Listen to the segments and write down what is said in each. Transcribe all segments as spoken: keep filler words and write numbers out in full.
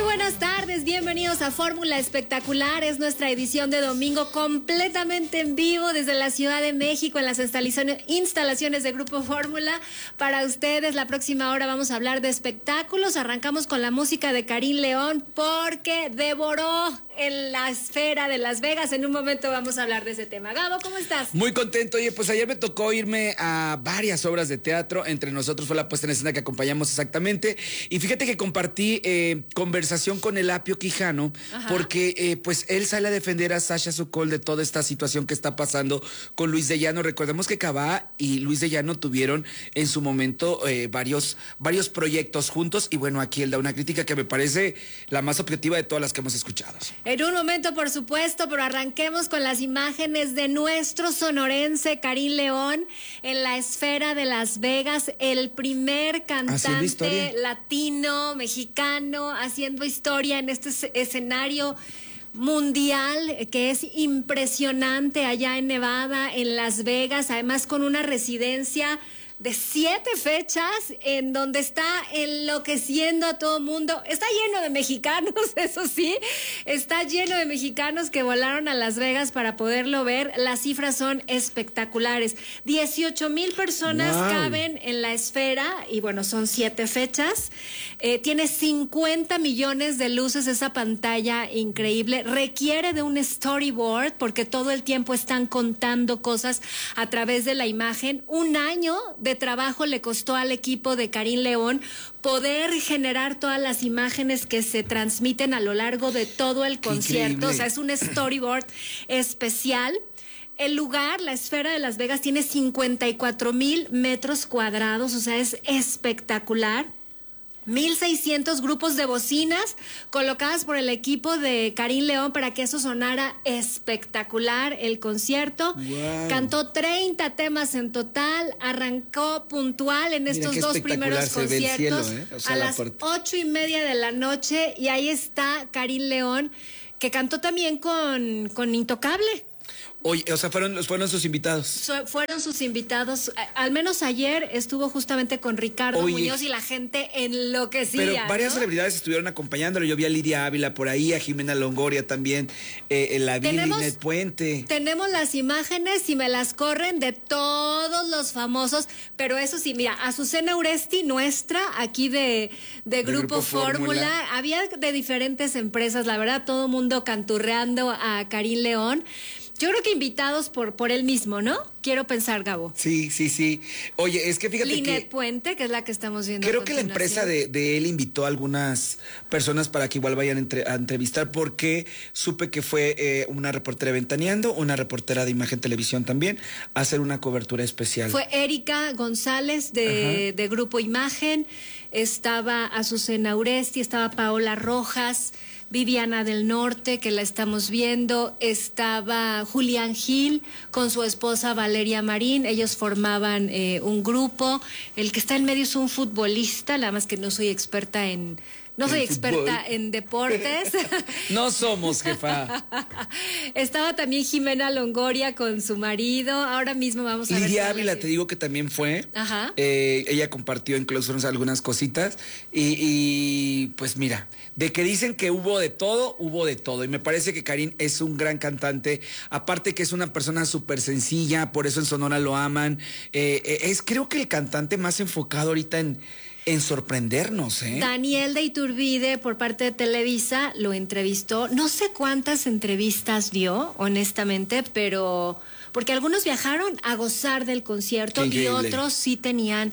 buenas tardes, bienvenidos a Fórmula Espectacular. Es nuestra edición de domingo completamente en vivo desde la Ciudad de México en las instalaciones, instalaciones de Grupo Fórmula. Para ustedes, la próxima hora vamos a hablar de espectáculos. Arrancamos con la música de Karim León porque devoró en la esfera de Las Vegas. En un momento vamos a hablar de ese tema. Gabo, ¿cómo estás? Muy contento. Oye, pues ayer me tocó irme a varias obras de teatro. Entre nosotros fue la puesta en escena que acompañamos exactamente. Y fíjate que compartí eh, conversación con el Apio Quijano. Ajá. Porque eh, pues él sale a defender a Sasha Sokol de toda esta situación que está pasando con Luis de Llano. Recordemos que Cabá y Luis de Llano tuvieron en su momento eh, varios, varios proyectos juntos. Y bueno, aquí él da una crítica que me parece la más objetiva de todas las que hemos escuchado. En un momento, por supuesto, pero arranquemos con las imágenes de nuestro sonorense Karim León en la esfera de Las Vegas, el primer cantante latino, mexicano, haciendo historia en este escenario mundial que es impresionante allá en Nevada, en Las Vegas, además con una residencia de siete fechas en donde está enloqueciendo a todo mundo. Está lleno de mexicanos, eso sí, está lleno de mexicanos que volaron a Las Vegas para poderlo ver. Las cifras son espectaculares. dieciocho mil personas wow. caben en la esfera y bueno, son siete fechas. Eh, tiene cincuenta millones de luces esa pantalla increíble. Requiere de un storyboard porque todo el tiempo están contando cosas a través de la imagen. Un año de de trabajo le costó al equipo de Karim León poder generar todas las imágenes que se transmiten a lo largo de todo el concierto. O sea, es un storyboard especial. El lugar, la esfera de Las Vegas, tiene cincuenta y cuatro mil metros cuadrados, o sea, es espectacular. mil seiscientos grupos de bocinas colocadas por el equipo de Karim León para que eso sonara espectacular el concierto. Wow. Cantó treinta temas en total, arrancó puntual en estos dos primeros conciertos cielo, ¿eh? O sea, a las ocho y media de la noche y ahí está Karim León, que cantó también con, con Intocable. Oye, o sea, fueron, fueron sus invitados. So, fueron sus invitados. Al menos ayer estuvo justamente con Ricardo Oye, Muñoz y la gente enloquecía. Pero varias ¿no? celebridades estuvieron acompañándolo. Yo vi a Lidia Ávila por ahí, a Jimena Longoria también, eh, la vi, Linet Puente. Tenemos las imágenes y me las corren de todos los famosos, pero eso sí, mira, Azucena Uresti, nuestra, aquí de, de, de Grupo, Grupo Fórmula, había de diferentes empresas, la verdad, todo el mundo canturreando a Karim León. Yo creo que invitados por, por él mismo, ¿no? Quiero pensar, Gabo. Sí, sí, sí. Oye, es que fíjate Linet que... Linet Puente, que es la que estamos viendo. Creo que la empresa de, de él invitó a algunas personas para que igual vayan entre, a entrevistar, porque supe que fue eh, una reportera de Ventaneando, una reportera de Imagen Televisión también, a hacer una cobertura especial. Fue Erika González de, de Grupo Imagen, estaba Azucena Uresti, estaba Paola Rojas, Viviana del Norte, que la estamos viendo, estaba Julián Gil con su esposa Valeria Marín, ellos formaban eh, un grupo. El que está en medio es un futbolista, nada más que no soy experta en... No soy experta en deportes. No somos, jefa. Estaba también Jimena Longoria con su marido. Ahora mismo vamos a ver. Lidia Ávila, te digo que también fue. Ajá. Eh, ella compartió incluso algunas cositas. Y, y pues mira, de que dicen que hubo de todo, hubo de todo. Y me parece que Karim es un gran cantante. Aparte que es una persona súper sencilla, por eso en Sonora lo aman. Eh, es creo que el cantante más enfocado ahorita en... en sorprendernos, ¿eh? Daniel de Iturbide, por parte de Televisa, lo entrevistó. No sé cuántas entrevistas dio, honestamente, pero... porque algunos viajaron a gozar del concierto y otros sí tenían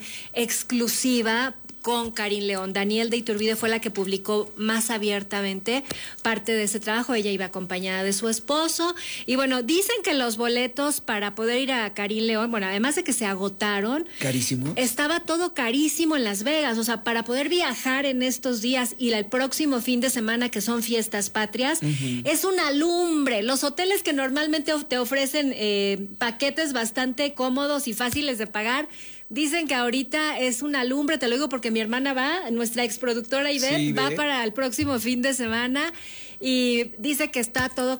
exclusiva con Karim León. Daniel de Iturbide fue la que publicó más abiertamente parte de ese trabajo. Ella iba acompañada de su esposo. Y bueno, dicen que los boletos para poder ir a Karim León, bueno, además de que se agotaron. Carísimo. Estaba todo carísimo en Las Vegas. O sea, para poder viajar en estos días y el próximo fin de semana, que son fiestas patrias, uh-huh. es una lumbre. Los hoteles que normalmente te ofrecen eh, paquetes bastante cómodos y fáciles de pagar, dicen que ahorita es una lumbre, te lo digo porque mi hermana va, nuestra exproductora Ivette, sí, va para el próximo fin de semana y dice que está todo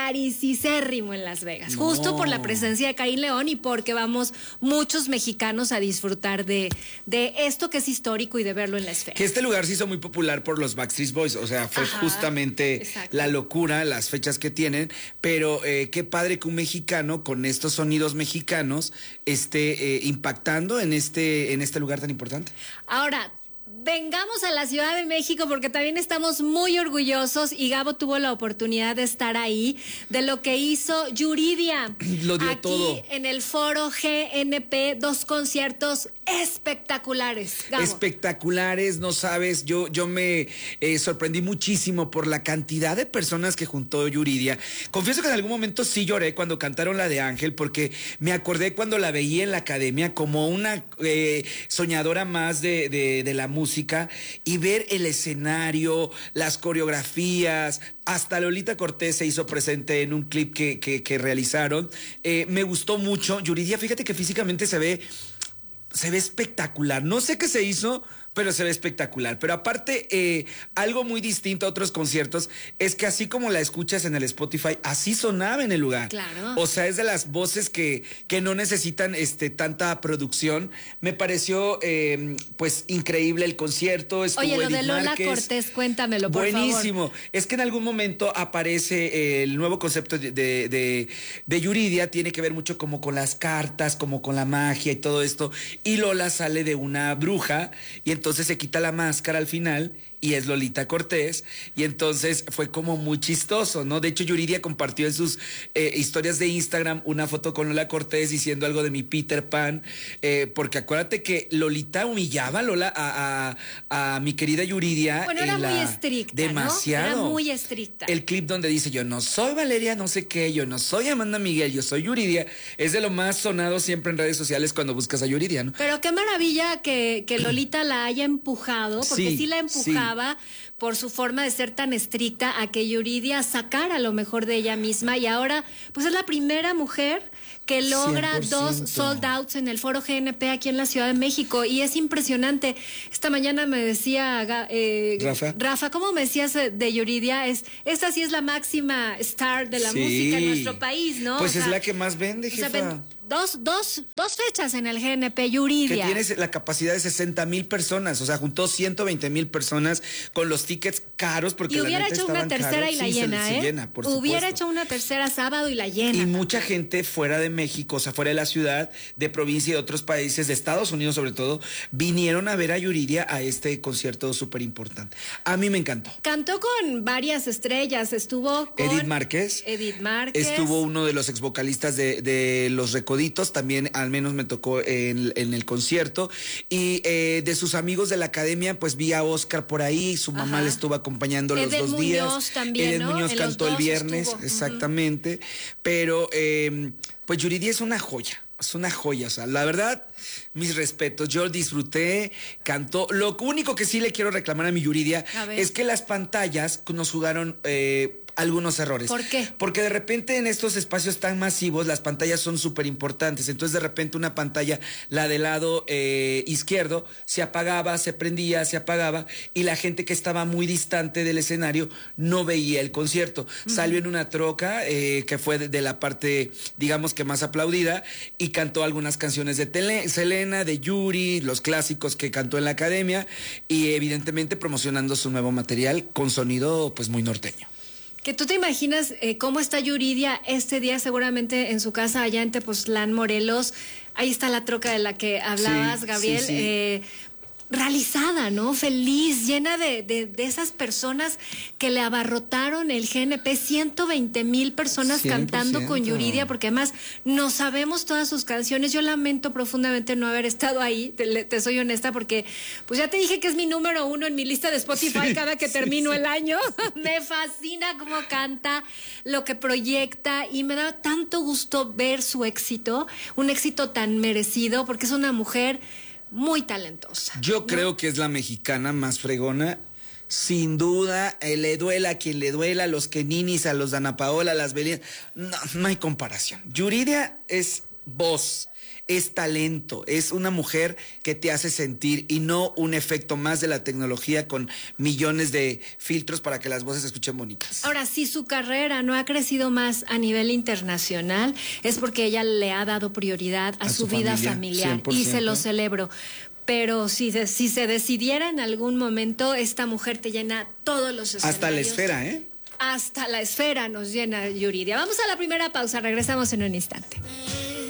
carísimo en Las Vegas, no. justo por la presencia de Karim León y porque vamos muchos mexicanos a disfrutar de, de esto que es histórico y de verlo en la esfera. Que este lugar se hizo muy popular por los Backstreet Boys, o sea, fue Ajá, justamente exacto. la locura, las fechas que tienen, pero eh, qué padre que un mexicano con estos sonidos mexicanos esté eh, impactando en este, en este lugar tan importante. Ahora, vengamos a la Ciudad de México porque también estamos muy orgullosos y Gabo tuvo la oportunidad de estar ahí, de lo que hizo Yuridia. Lo dio aquí todo. En el Foro G N P, dos conciertos espectaculares, Gabo. Espectaculares, no sabes, yo, yo me eh, sorprendí muchísimo por la cantidad de personas que juntó Yuridia. Confieso que en algún momento sí lloré cuando cantaron la de Ángel porque me acordé cuando la veía en la academia como una eh, soñadora más de, de, de la música. Y ver el escenario, las coreografías, hasta Lolita Cortés se hizo presente en un clip que, que, que realizaron. Eh, me gustó mucho. Yuridia, fíjate que físicamente se ve, se ve espectacular. No sé qué se hizo, pero se ve espectacular. Pero aparte, eh, algo muy distinto a otros conciertos es que así como la escuchas en el Spotify, así sonaba en el lugar. Claro. O sea, es de las voces que, que no necesitan este, tanta producción. Me pareció, eh, pues, increíble el concierto. Estuvo Oye, lo Edith de Lola Márquez. Cortés, cuéntamelo, por Buenísimo. favor. Buenísimo. Es que en algún momento aparece eh, el nuevo concepto de, de, de, de Yuridia. Tiene que ver mucho como con las cartas, como con la magia y todo esto. Y Lola sale de una bruja y entonces Entonces se quita la máscara al final y es Lolita Cortés, y entonces fue como muy chistoso, ¿no? De hecho, Yuridia compartió en sus eh, historias de Instagram una foto con Lola Cortés diciendo algo de mi Peter Pan, eh, porque acuérdate que Lolita humillaba a Lola, a, a, a mi querida Yuridia. Bueno, era la... muy estricta, demasiado. ¿no? Era muy estricta. El clip donde dice, yo no soy Valeria no sé qué, yo no soy Amanda Miguel, yo soy Yuridia, es de lo más sonado siempre en redes sociales cuando buscas a Yuridia, ¿no? Pero qué maravilla que, que Lolita la haya empujado, porque sí, sí la empujaba. Sí. Por su forma de ser tan estricta a que Yuridia sacara lo mejor de ella misma y ahora pues es la primera mujer que logra cien por ciento dos sold outs en el Foro G N P aquí en la Ciudad de México y es impresionante. Esta mañana me decía eh, Rafa, Rafa, ¿cómo me decías de Yuridia? Es, esta sí es la máxima star de la sí. música en nuestro país, ¿no? Pues o sea, es la que más vende, jefa. O sea, ven, Dos, dos, dos fechas en el G N P, Yuridia. Que tiene la capacidad de sesenta mil personas, o sea, juntó ciento veinte mil personas con los tickets caros porque y hubiera la neta hecho una tercera caros. y la sí, llena, se, ¿eh? Se llena, por hubiera supuesto. hecho una tercera sábado y la llena. Y mucha gente fuera de México, o sea, fuera de la ciudad, de provincia y de otros países, de Estados Unidos sobre todo, vinieron a ver a Yuridia a este concierto súper importante. A mí me encantó. Cantó con varias estrellas, estuvo con Edith Márquez. Edith Márquez. Estuvo uno de los exvocalistas de, de Los Recoditos, también al menos me tocó en, en el concierto. Y eh, de sus amigos de la academia, pues vi a Oscar por ahí, su mamá Ajá. le estuvo acompañando los Eden dos Muñoz días. También, Eden ¿no? Muñoz en cantó el viernes, estuvo. exactamente. Uh-huh. Pero eh, pues Yuridia es una joya. Es una joya, o sea, la verdad, mis respetos, yo disfruté, cantó. Lo único que sí le quiero reclamar a mi Yuridia es que las pantallas nos jugaron eh, algunos errores. ¿Por qué? Porque de repente en estos espacios tan masivos las pantallas son súper importantes. Entonces de repente una pantalla, la del lado eh, izquierdo, se apagaba, se prendía, se apagaba y la gente que estaba muy distante del escenario no veía el concierto. Uh-huh. Salió en una troca eh, que fue de, de la parte, digamos que más aplaudida y cantó algunas canciones de tele, Selena, de Yuri, los clásicos que cantó en la academia y evidentemente promocionando su nuevo material con sonido pues muy norteño. Que tú te imaginas eh, cómo está Yuridia este día, seguramente en su casa allá en Tepoztlán, Morelos. Ahí está la troca de la que hablabas, sí, Gabriel. Sí, sí. Eh, realizada, ¿no? Feliz, llena de, de, de esas personas que le abarrotaron el G N P, ciento veinte mil personas cien por ciento cantando con Yuridia, porque además no sabemos todas sus canciones. Yo lamento profundamente no haber estado ahí, te, te soy honesta, porque pues ya te dije que es mi número uno en mi lista de Spotify sí, cada que sí, termino sí. el año. Me fascina cómo canta, lo que proyecta y me da tanto gusto ver su éxito, un éxito tan merecido, porque es una mujer muy talentosa. Yo ¿no? creo que es la mexicana más fregona, sin duda. Eh, le duela a quien le duela, a los Keninis, a los Dana Paola, a las Belindas. No, no hay comparación. Yuridia es voz, es talento, es una mujer que te hace sentir y no un efecto más de la tecnología con millones de filtros para que las voces se escuchen bonitas. Ahora, si su carrera no ha crecido más a nivel internacional, es porque ella le ha dado prioridad a, a su, su vida familia, familiar cien por ciento. Y se lo celebro. Pero si, si se decidiera en algún momento, esta mujer te llena todos los escenarios. Hasta la esfera, ¿eh? Hasta la esfera nos llena Yuridia. Vamos a la primera pausa, regresamos en un instante.